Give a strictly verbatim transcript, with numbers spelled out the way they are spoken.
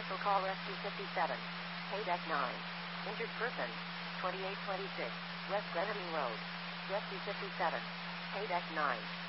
Vehicle call Rescue fifty-seven. Paydeck nine. Injured person. twenty-eight twenty-six. West Grenamy Road. Rescue fifty-seven. Paydeck nine.